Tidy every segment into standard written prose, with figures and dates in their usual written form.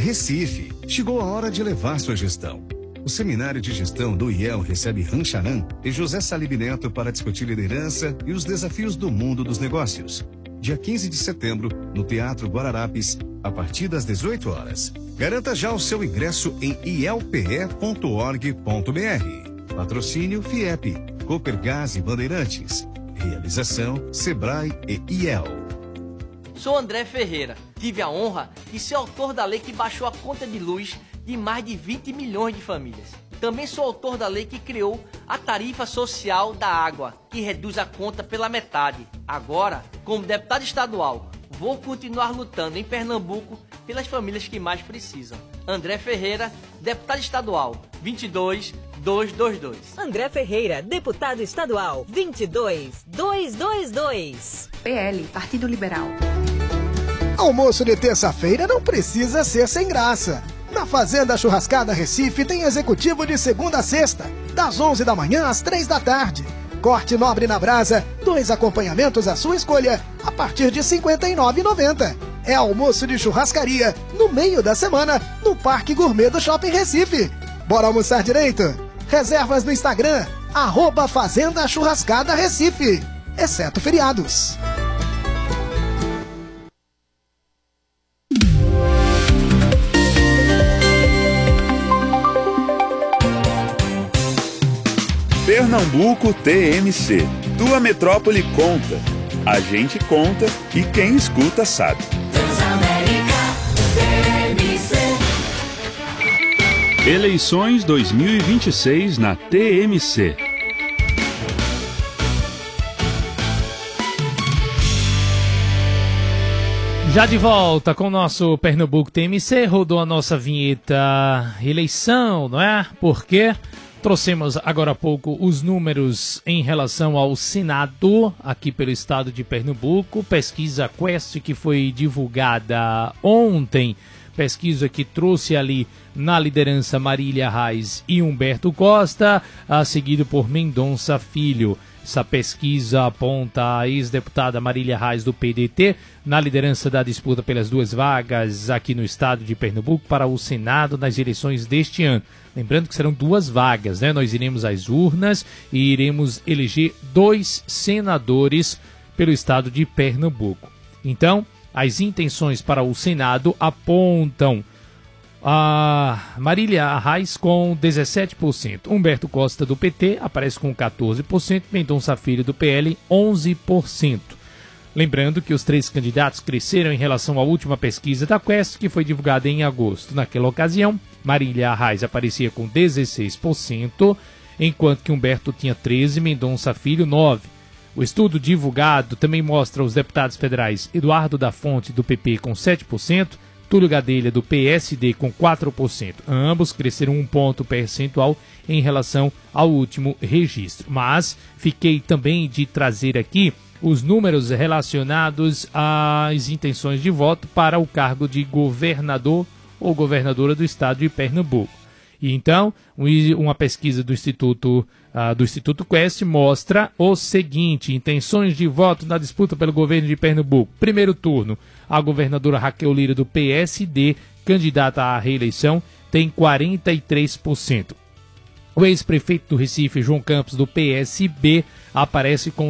Recife, chegou a hora de levar sua gestão. O Seminário de Gestão do IEL recebe Rancharan e José Salib Neto para discutir liderança e os desafios do mundo dos negócios. Dia 15 de setembro, no Teatro Guararapes, a partir das 18 horas. Garanta já o seu ingresso em ielpe.org.br. Patrocínio FIEP, Copergás e Bandeirantes. Realização Sebrae e IEL. Sou André Ferreira. Tive a honra de ser autor da lei que baixou a conta de luz de mais de 20 milhões de famílias. Também sou autor da lei que criou a tarifa social da água, que reduz a conta pela metade. Agora, como deputado estadual, vou continuar lutando em Pernambuco pelas famílias que mais precisam. André Ferreira, deputado estadual, 22222. André Ferreira, deputado estadual, 22222. PL, Partido Liberal. Almoço de terça-feira não precisa ser sem graça. Na Fazenda Churrascada Recife tem executivo de segunda a sexta, das 11 da manhã às 3 da tarde. Corte nobre na brasa, 2 acompanhamentos à sua escolha, a partir de R$ 59,90. É almoço de churrascaria, no meio da semana, no Parque Gourmet do Shopping Recife. Bora almoçar direito? Reservas no Instagram, @Fazenda Churrascada Recife, exceto feriados. Pernambuco TMC. Tua metrópole conta. A gente conta e quem escuta sabe. Transamérica TMC. Eleições 2026 na TMC. Já de volta com o nosso Pernambuco TMC, rodou a nossa vinheta eleição, não é? Porque trouxemos agora há pouco os números em relação ao Senado aqui pelo estado de Pernambuco. Pesquisa Quest que foi divulgada ontem. Pesquisa que trouxe ali na liderança Marília Reis e Humberto Costa, seguido por Mendonça Filho. Essa pesquisa aponta a ex-deputada Marília Reis do PDT na liderança da disputa pelas 2 vagas aqui no estado de Pernambuco para o Senado nas eleições deste ano. Lembrando que serão 2 vagas, né? Nós iremos às urnas e iremos eleger 2 senadores pelo estado de Pernambuco. Então, as intenções para o Senado apontam a Marília Reis com 17%, Humberto Costa do PT aparece com 14%, Mendonça Filho do PL 11%. Lembrando que os 3 candidatos cresceram em relação à última pesquisa da Quest, que foi divulgada em agosto. Naquela ocasião, Marília Reis aparecia com 16%, enquanto que Humberto tinha 13%, Mendonça Filho 9%. O estudo divulgado também mostra os deputados federais Eduardo da Fonte do PP com 7%, Túlio Gadelha do PSD com 4%. Ambos cresceram 1 ponto percentual em relação ao último registro. Mas fiquei também de trazer aqui os números relacionados às intenções de voto para o cargo de governador ou governadora do estado de Pernambuco. E então, uma pesquisa do Instituto Quest mostra o seguinte: intenções de voto na disputa pelo governo de Pernambuco. Primeiro turno, a governadora Raquel Lira do PSD, candidata à reeleição, tem 43%. O ex-prefeito do Recife, João Campos, do PSB, aparece com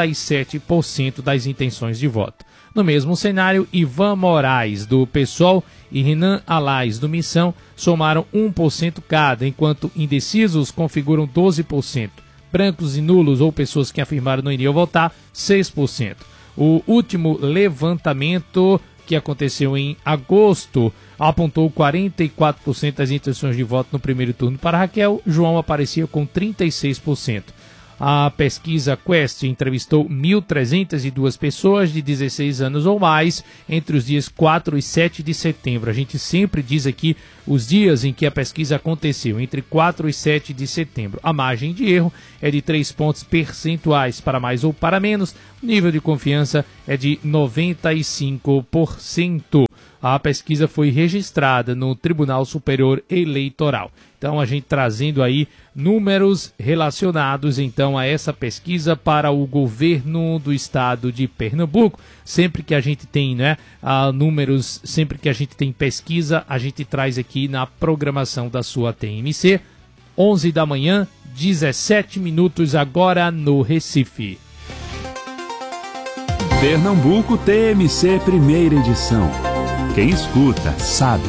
37% das intenções de voto. No mesmo cenário, Ivan Moraes, do PSOL, e Renan Alais, do Missão, somaram 1% cada, enquanto indecisos configuram 12%. Brancos e nulos ou pessoas que afirmaram não iriam votar, 6%. O último levantamento, que aconteceu em agosto, apontou 44% das intenções de voto no primeiro turno para Raquel. João aparecia com 36%. A pesquisa Quest entrevistou 1.302 pessoas de 16 anos ou mais entre os dias 4 e 7 de setembro. A gente sempre diz aqui os dias em que a pesquisa aconteceu, entre 4 e 7 de setembro. A margem de erro é de 3 pontos percentuais para mais ou para menos. O nível de confiança é de 95%. a pesquisa foi registrada no Tribunal Superior Eleitoral. Então a gente trazendo aí números relacionados então a essa pesquisa para o governo do estado de Pernambuco. Sempre que a gente tem, né, números, sempre que a gente tem pesquisa, a gente traz aqui na programação da sua TMC. 11 da manhã, 17 minutos agora no Recife. Pernambuco TMC primeira edição. Quem escuta sabe.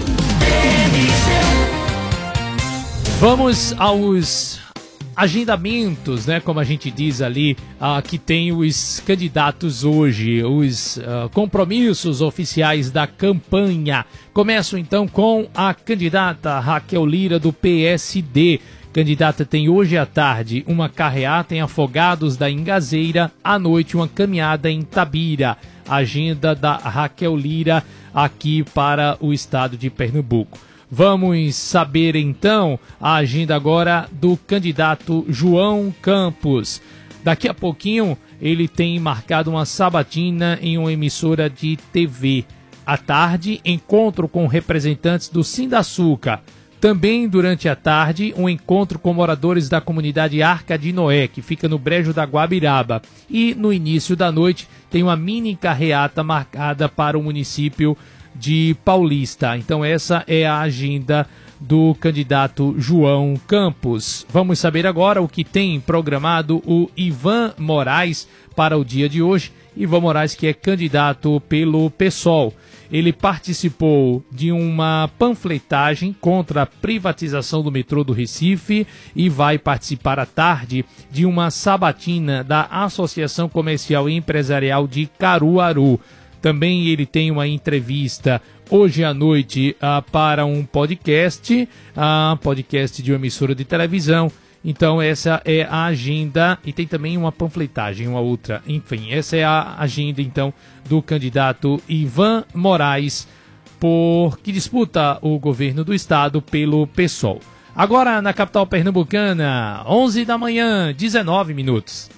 Vamos aos agendamentos, né? Como a gente diz ali, que tem os candidatos hoje, os compromissos oficiais da campanha. Começo então com a candidata Raquel Lira do PSD. Candidata tem hoje à tarde uma carreata em Afogados da Ingazeira, à noite uma caminhada em Tabira. Agenda da Raquel Lira aqui para o estado de Pernambuco. Vamos saber então a agenda agora do candidato João Campos. Daqui a pouquinho ele tem marcado uma sabatina em uma emissora de TV. À tarde, encontro com representantes do Sindaçuca. Também durante a tarde, um encontro com moradores da comunidade Arca de Noé, que fica no Brejo da Guabiraba. E no início da noite tem uma mini carreata marcada para o município de Paulista. Então essa é a agenda do candidato João Campos. Vamos saber agora o que tem programado o Ivan Moraes para o dia de hoje. Ivan Moraes, que é candidato pelo PSOL. Ele participou de uma panfletagem contra a privatização do metrô do Recife e vai participar à tarde de uma sabatina da Associação Comercial e Empresarial de Caruaru. Também ele tem uma entrevista hoje à noite para um podcast, podcast de uma emissora de televisão. Então essa é a agenda e tem também uma panfletagem, uma outra. Enfim, essa é a agenda então do candidato Ivan Moraes, que disputa o governo do estado pelo PSOL. Agora na capital pernambucana, 11 da manhã, 19 minutos.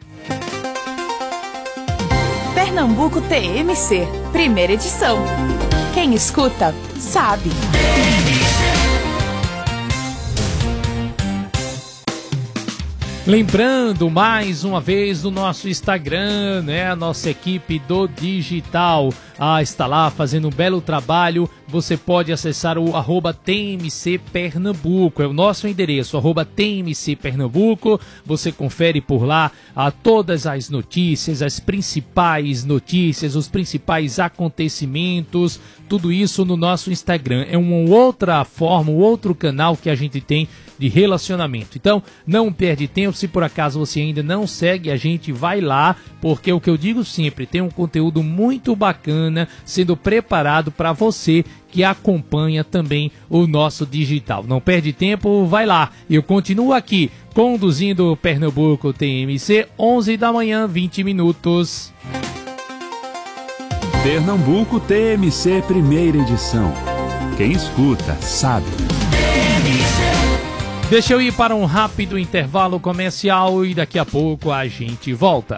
Pernambuco TMC, primeira edição. Quem escuta, sabe. Lembrando mais uma vez do nosso Instagram, né? A nossa equipe do digital está lá fazendo um belo trabalho. Você pode acessar o @TMC Pernambuco, é o nosso endereço, @TMC Pernambuco. Você confere por lá todas as notícias, as principais notícias, os principais acontecimentos, tudo isso no nosso Instagram. É uma outra forma, um outro canal que a gente tem de relacionamento. Então, não perde tempo. Se por acaso você ainda não segue a gente, vai lá, porque é o que eu digo sempre, tem um conteúdo muito bacana sendo preparado para você que acompanha também o nosso digital. Não perde tempo, vai lá. Eu continuo aqui conduzindo o Pernambuco TMC, 11 da manhã, 20 minutos. Pernambuco TMC primeira edição. Quem escuta sabe. Deixa eu ir para um rápido intervalo comercial e daqui a pouco a gente volta.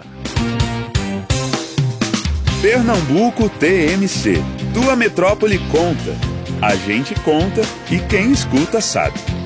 Pernambuco TMC. Tua metrópole conta. A gente conta e quem escuta sabe.